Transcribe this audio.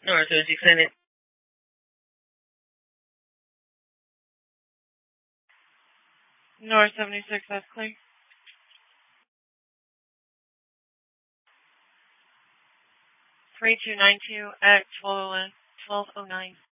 North Jersey Clinic. North 76, that's clear. 3292 at 1209.